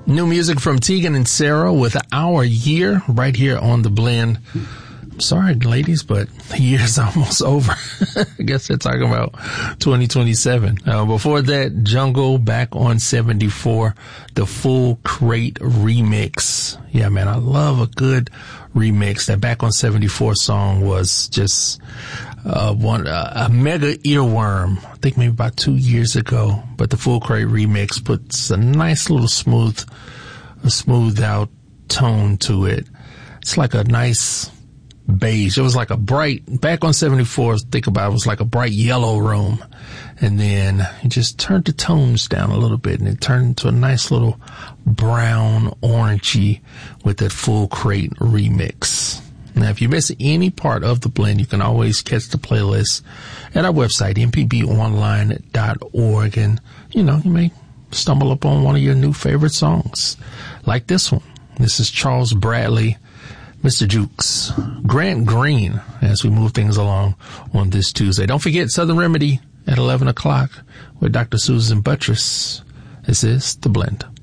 New music from Tegan and Sarah with Our Year right here on The Blend. Sorry, ladies, but the year's almost over. I guess they're talking about 2027. Before that, Jungle Back on 74, the Full Crate remix. Yeah, man, I love a good remix. That Back on 74 song was just a mega earworm. I think maybe about 2 years ago. But the Full Crate remix puts a nice little smoothed out tone to it. It's like a nice beige. It was like a bright, Back on 74, think about it, was like a bright yellow room. And then you just turned the tones down a little bit and it turned into a nice little brown orangey with that Full Crate remix. Now, if you miss any part of the blend, you can always catch the playlist at our website, mpbonline.org. And, you may stumble upon one of your new favorite songs, like this one. This is Charles Bradley, Mr. Jukes, Grant Green, as we move things along on this Tuesday. Don't forget Southern Remedy at 11 o'clock with Dr. Susan Buttress. This is The Blend.